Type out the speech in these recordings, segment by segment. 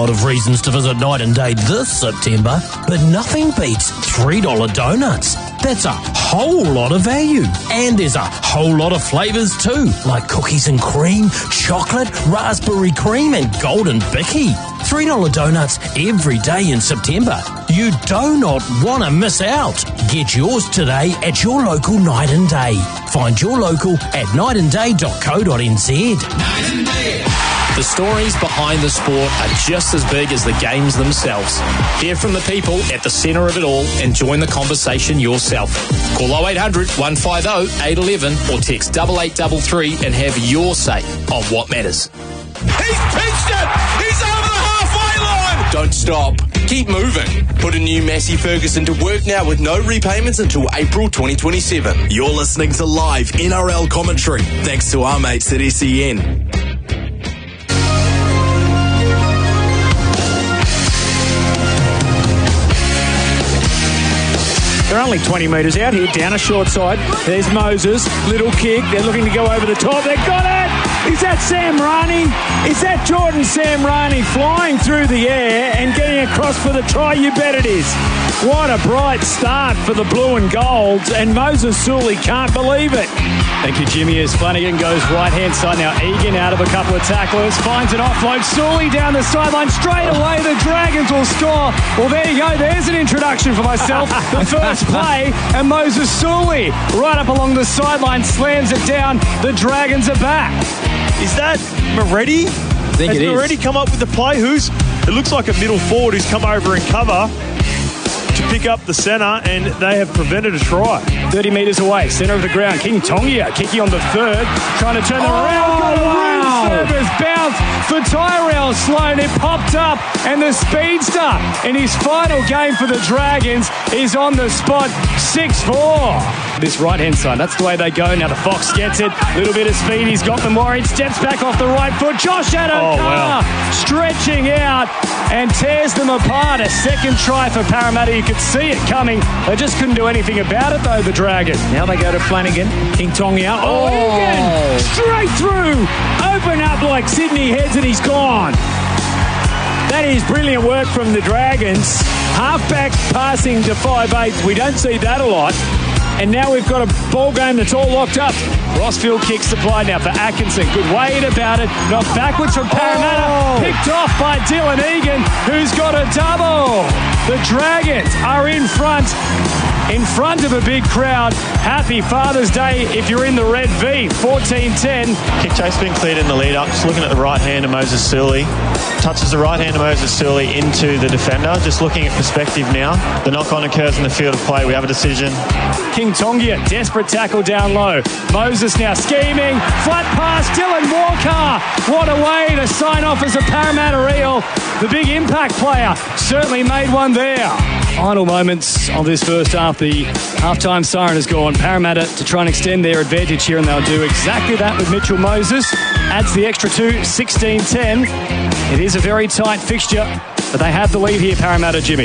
lot of reasons to visit Night and Day this September, but nothing beats $3 donuts. That's a whole lot of value. And there's a whole lot of flavours too, like cookies and cream, chocolate, raspberry cream and golden bicky. $3 donuts every day in September. You do not want to miss out. Get yours today at your local Night and Day. Find your local at nightandday.co.nz. Night and Day. The stories behind the sport are just as big as the games themselves. Hear from the people at the centre of it all and join the conversation yourself. Call 0800 150 811 or text 8833 and have your say on what matters. He's pitched it! He's over the halfway line! Don't stop. Keep moving. Put a new Massey Ferguson to work now with no repayments until April 2027. You're listening to live NRL commentary thanks to our mates at SEN. They're only 20 metres out here, down a short side. There's Moses, little kick. They're looking to go over the top. They've got it! Is that Sam Rainey? Is that Jordan Sam Rainey flying through the air and getting across for the try? You bet it is. What a bright start for the blue and golds, and Moses Sully can't believe it. Thank you, Jimmy, as Flanagan goes right-hand side. Now Egan out of a couple of tacklers, finds an offload. Sully down the sideline. Straight away, the Dragons will score. Well, there you go. There's an introduction for myself. The first play, and Moses Sully right up along the sideline slams it down. The Dragons are back. Is that Moretti? I think it is. Has Moretti come up with the play? It looks like a middle forward who's come over in cover to pick up the centre, and they have prevented a try. 30 metres away, centre of the ground. King Tongia kicking on the third, trying to turn them around. Got a wow. Service bounce for Tyrell Sloan. It popped up, and the speedster in his final game for the Dragons is on the spot. 6-4. This right-hand side, that's the way they go. Now the Fox gets it. Little bit of speed. He's got them worried. Steps back off the right foot. Josh Adokar stretching out and tears them apart. A second try for Parramatta. You could see it coming. They just couldn't do anything about it, though, the Dragons. Now they go to Flanagan. King Tongia. Oh, Egan! Straight through. Open up like Sydney heads, and he's gone. That is brilliant work from the Dragons. Halfback passing to 5'8". We don't see that a lot. And now we've got a ball game that's all locked up. Rossfield kicks the play now for Atkinson. Good weight about it. Knocked backwards from Parramatta. Picked off by Dylan Egan, who's got a double. The Dragons are in front of a big crowd. Happy Father's Day if you're in the red V. 14-10. Kick chase been cleared in the lead up. Just looking at the right hand of Moses Sully. Touches the right hand of Moses Sully into the defender. Just looking at perspective now. The knock-on occurs in the field of play. We have a decision. King Tongia, desperate tackle down low. Moses now scheming. Flat pass, Dylan Walker. What a way to sign off as a Parramatta Eel. The big impact player certainly made one there. Final moments of this first half. The halftime siren has gone. Parramatta to try and extend their advantage here, and they'll do exactly that with Mitchell Moses. Adds the extra 2, 16-10. It is a very tight fixture, but they have the lead here, Parramatta, Jimmy.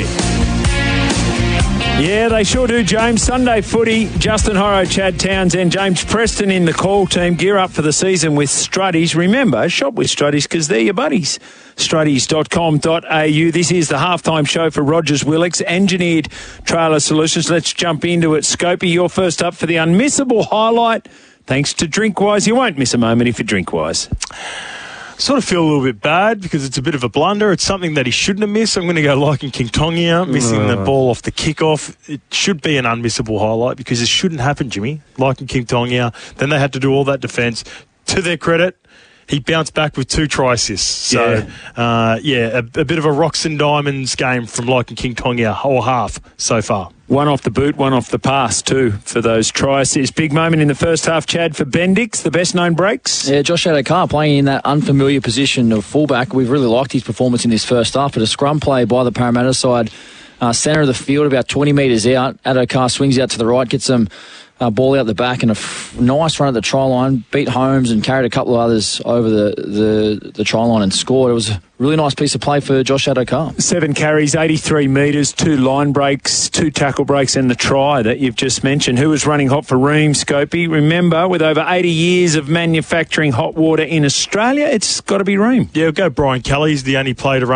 Yeah, they sure do, James. Sunday footy, Justin Horro, Chad Townsend, James Preston in the call team. Gear up for the season with Struddies. Remember, shop with Struddies because they're your buddies. Struddies.com.au. This is the halftime show for Rogers Willicks, Engineered Trailer Solutions. Let's jump into it. Scopey, you're first up for the unmissable highlight. Thanks to Drinkwise. You won't miss a moment if you Drinkwise. Sort of feel a little bit bad because it's a bit of a blunder. It's something that he shouldn't have missed. I'm going to go liking King Tongia, missing the ball off the kickoff. It should be an unmissable highlight because it shouldn't happen, Jimmy. Liking King Tongia. Then they had to do all that defence. To their credit, he bounced back with 2 try assists. So, a bit of a rocks and diamonds game from liking King Tongia, whole half so far. One off the boot, one off the pass too for those try assists. Big moment in the first half, Chad, for Bendix, the best known breaks. Yeah, Josh Adokar playing in that unfamiliar position of fullback. We've really liked his performance in this first half, but a scrum play by the Parramatta side, centre of the field, about 20 metres out. Adokar swings out to the right, gets some ball out the back, and a nice run at the try line, beat Holmes and carried a couple of others over the try line and scored. It was a really nice piece of play for Josh Adokar. 7 carries, 83 metres, 2 line breaks, 2 tackle breaks, and the try that you've just mentioned. Who was running hot for Ream, Scopey? Remember, with over 80 years of manufacturing hot water in Australia, it's got to be Ream. Yeah, we'll go Brian Kelly. He's the only player to run